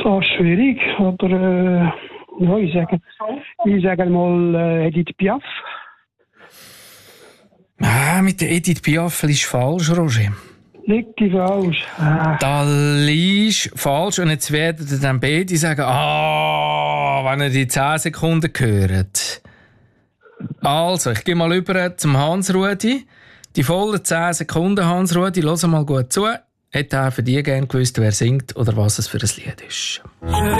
schwierig, aber ja, ich sage mal Edith Piaf. Mit der Edith Piaf ist falsch, Roger. Liegt die falsch? Da liegst falsch und jetzt werden dann beide sagen, wenn ihr die 10 Sekunden hört. Also, ich gehe mal über zum Hans-Rudi. Die vollen 10 Sekunden, Hans-Rudi, hör mal gut zu. Hätte er für dich gerne gewusst, wer singt oder was es für ein Lied ist.